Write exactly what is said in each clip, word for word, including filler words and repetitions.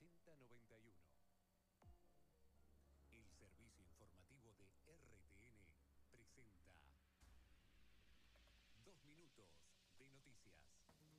ochenta noventa y uno. El servicio informativo de R T N presenta Dos minutos de noticias.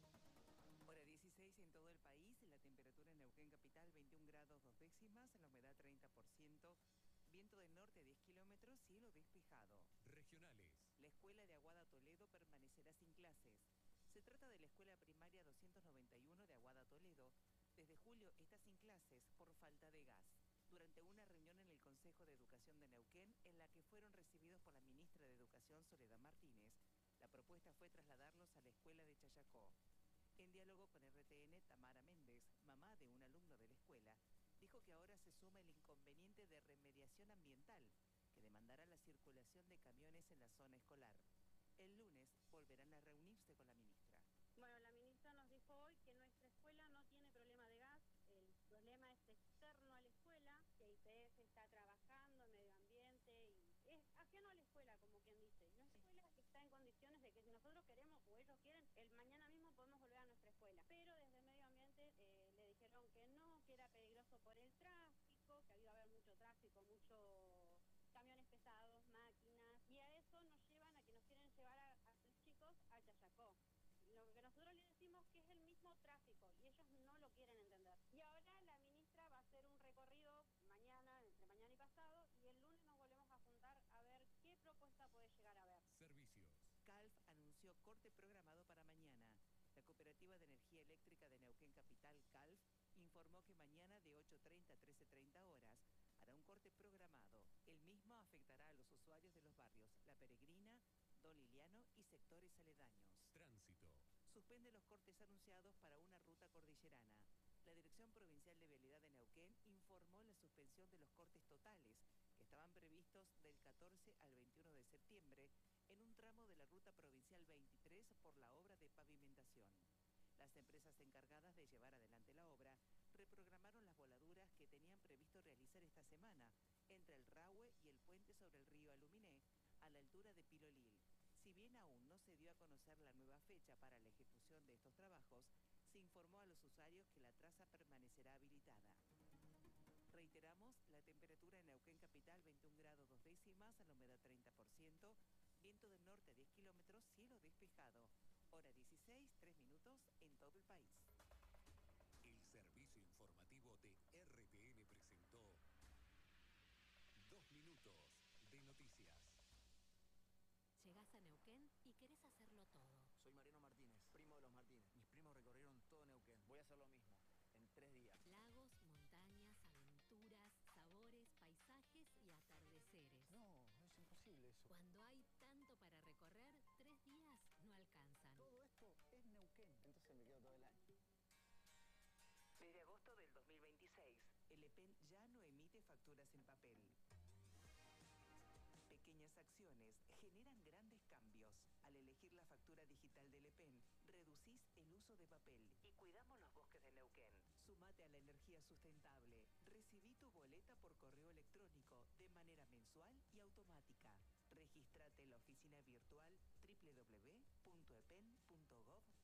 Hora dieciséis en todo el país, la temperatura en Neuquén capital veintiún grados dos décimas, la humedad treinta por ciento, viento del norte diez kilómetros, cielo despejado. Regionales. La escuela de Aguada Toledo permanecerá sin clases. Se trata de la escuela primaria doscientos noventa y uno de Aguada Toledo. Desde julio está sin clases por falta de gas. Durante una reunión en el Consejo de Educación de Neuquén, en la que fueron recibidos por la ministra de Educación Soledad Martínez, la propuesta fue trasladarlos a la escuela de Chayacó. En diálogo con R T N, Tamara Méndez, mamá de un alumno de la escuela, dijo que ahora se suma el inconveniente de remediación ambiental, que demandará la circulación de camiones en la zona escolar. El lunes volverán a reunirse con la ministra. Bueno, la ministra nos dijo hoy que nuestra escuela no tiene problema de gas, el problema es externo a la escuela, que I P F está trabajando, medio ambiente, y es ajeno a la escuela, como quien dice. Nuestra escuela está en condiciones de que si nosotros queremos o ellos quieren, el mañana mismo podemos volver a nuestra escuela. Pero desde el medio ambiente eh, le dijeron que no, que era peligroso por el tráfico, que había haber mucho tráfico, mucho camiones pesados, máquinas, y a eso nos llevan a que nos quieren llevar a, a los chicos a Chayacó. Lo que nosotros le decimos que es el mismo tráfico y ellos no lo quieren entender. Y ahora la ministra va a hacer un recorrido mañana, entre mañana y pasado, y el lunes nos volvemos a juntar a ver qué propuesta puede llegar a ver. Servicios. Calf anunció corte programado para mañana. La Cooperativa de Energía Eléctrica de Neuquén Capital, Calf, informó que mañana de ocho treinta a trece treinta horas hará un corte programado. El mismo afectará a los usuarios de los barrios La Peregrina, Don Liliano y sectores aledaños. Tránsito. Suspende los cortes anunciados para una ruta cordillerana. La Dirección Provincial de Vialidad de Neuquén informó la suspensión de los cortes totales que estaban previstos del catorce al veintiuno de septiembre en un tramo de la ruta provincial veintitrés por la obra de pavimentación. Las empresas encargadas de llevar adelante la obra reprogramaron las voladuras que tenían previsto realizar esta semana entre el Rahue y el puente sobre el río Aluminé a la altura de Pilolil. Si bien aún no se dio a conocer la nueva fecha para la ejecución de estos trabajos, se informó a los usuarios que la traza permanecerá habilitada. Reiteramos, la temperatura en Neuquén capital veintiún grados dos décimas, la humedad treinta por ciento, viento del norte diez kilómetros, cielo despejado. Hora dieciséis, tres minutos en todo el país. El servicio informativo de R T N presentó Dos minutos de noticias. Llegás a Neuquén y querés hacerlo todo. Soy Mariano Martínez, primo de los Martínez. Mis primos recorrieron todo Neuquén. Voy a hacer lo mismo, en tres días. Lagos, montañas, aventuras, sabores, paisajes y atardeceres. No, es imposible eso. Cuando hay tanto para recorrer, tres días no alcanzan. Todo esto es Neuquén. Entonces me quedo todo el año. Desde agosto del dos mil veintiséis, el E P E N ya no emite facturas en papel. Pequeñas acciones generan grandes cambios. Al elegir la factura digital del E P E N, reducís el uso de papel y cuidamos los bosques de Neuquén. Sumate a la energía sustentable. Recibí tu boleta por correo electrónico de manera mensual y automática. Regístrate en la oficina virtual doble u doble u doble u punto e p e n punto gov